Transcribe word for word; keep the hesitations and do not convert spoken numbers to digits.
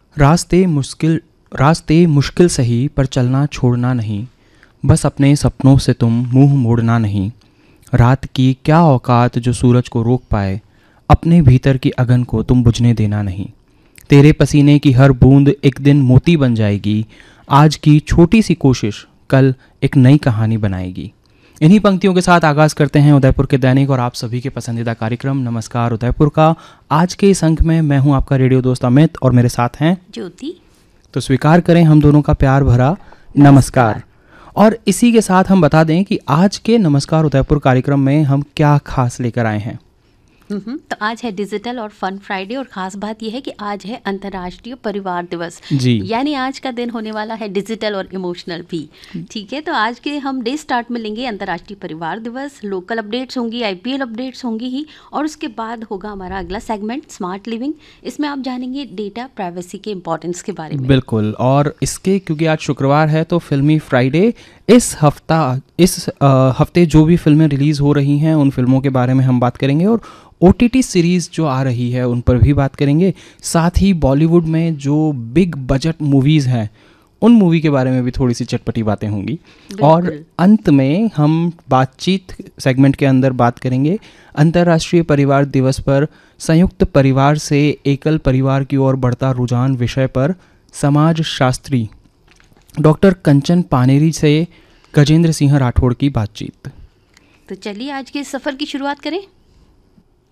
रास्ते मुश्किल रास्ते मुश्किल सही पर चलना छोड़ना नहीं, बस अपने सपनों से तुम मुंह मोड़ना नहीं। रात की क्या औकात जो सूरज को रोक पाए, अपने भीतर की अगन को तुम बुझने देना नहीं। तेरे पसीने की हर बूंद एक दिन मोती बन जाएगी, आज की छोटी सी कोशिश कल एक नई कहानी बनाएगी। इन्हीं पंक्तियों के साथ आगाज़ करते हैं उदयपुर के दैनिक और आप सभी के पसंदीदा कार्यक्रम नमस्कार उदयपुर का। आज के इस अंक में मैं हूं आपका रेडियो दोस्त अमित और मेरे साथ हैं ज्योति। तो स्वीकार करें हम दोनों का प्यार भरा नमस्कार। और इसी के साथ हम बता दें कि आज के नमस्कार उदयपुर कार्यक्रम में हम क्या खास लेकर आए हैं। तो आज है डिजिटल और फन फ्राइडे और ख़ास बात यह है कि आज है अंतर्राष्ट्रीय परिवार दिवस जी। यानी आज का दिन होने वाला है डिजिटल और इमोशनल भी। ठीक है, तो आज के हम डे स्टार्ट में लेंगे अंतर्राष्ट्रीय परिवार दिवस, लोकल अपडेट्स होंगी, आईपीएल अपडेट्स होंगी ही, और उसके बाद होगा हमारा अगला सेगमेंट स्मार्ट लिविंग। इसमें आप जानेंगे डेटा प्राइवेसी के इम्पोर्टेंस के बारे में। बिल्कुल, और इसके क्योंकि आज शुक्रवार है तो फिल्मी फ्राइडे, इस हफ्ता इस आ, हफ्ते जो भी फिल्में रिलीज़ हो रही हैं उन फिल्मों के बारे में हम बात करेंगे और ओटीटी सीरीज़ जो आ रही है उन पर भी बात करेंगे। साथ ही बॉलीवुड में जो बिग बजट मूवीज़ हैं उन मूवी के बारे में भी थोड़ी सी चटपटी बातें होंगी। और अंत में हम बातचीत सेगमेंट के अंदर बात करेंगे अंतर्राष्ट्रीय परिवार दिवस पर संयुक्त परिवार से एकल परिवार की ओर बढ़ता रुझान विषय पर समाज शास्त्री डॉक्टर कंचन पानेरी से गजेंद्र सिंह राठौड़ की बातचीत। तो चलिए आज के इस सफ़र की शुरुआत करें।